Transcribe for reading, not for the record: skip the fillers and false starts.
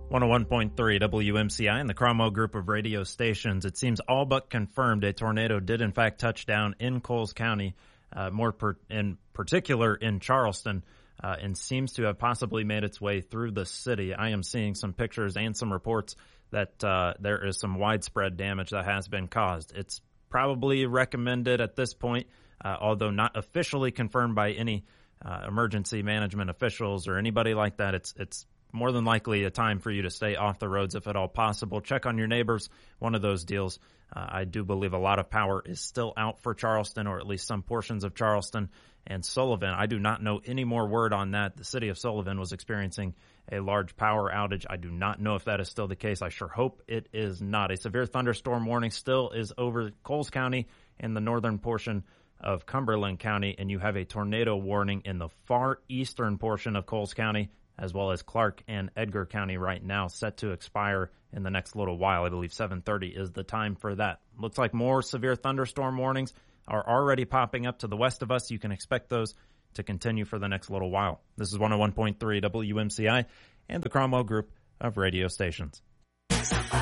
101.3 WMCI and the Cromwell Group of radio stations. It seems all but confirmed a tornado did in fact touch down in Coles County, in particular in Charleston, and seems to have possibly made its way through the city. I am seeing some pictures and some reports that there is some widespread damage that has been caused. It's probably recommended at this point, although not officially confirmed by any emergency management officials or anybody like that. It's more than likely a time for you to stay off the roads if at all possible. Check on your neighbors, one of those deals. I do believe a lot of power is still out for Charleston, or at least some portions of Charleston and Sullivan. I do not know any more word on that. The city of Sullivan was experiencing a large power outage. I do not know if that is still the case. I sure hope it is not. A severe thunderstorm warning still is over Coles County and the northern portion of Cumberland County, and you have a tornado warning in the far eastern portion of Coles County, as well as Clark and Edgar County right now, set to expire in the next little while. I believe 7:30 is the time for that. Looks like more severe thunderstorm warnings are already popping up to the west of us. You can expect those to continue for the next little while. This is 101.3 WMCI and the Cromwell Group of radio stations.